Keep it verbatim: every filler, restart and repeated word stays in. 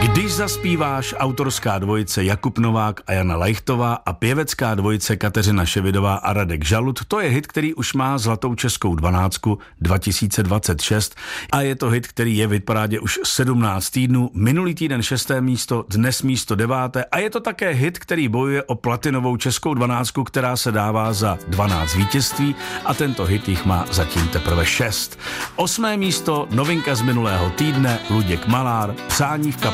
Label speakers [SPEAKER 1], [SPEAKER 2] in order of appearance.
[SPEAKER 1] Když zaspíváš, autorská dvojice Jakub Novák a Jana Lajchtová a pěvecká dvojice Kateřina Ševidová a Radek Žalud, to je hit, který už má zlatou českou dvanáctku dva tisíce dvacet šest a je to hit, který je v hitparádě už sedmnáct týdnů, minulý týden šesté místo, dnes místo deváté a je to také hit, který bojuje o platinovou českou dvanáctku, která se dává za dvanáct vítězství a tento hit jich má zatím teprve šest. Osmé místo, novinka z minulého týdne, Luděk Malár, Přání v kapele.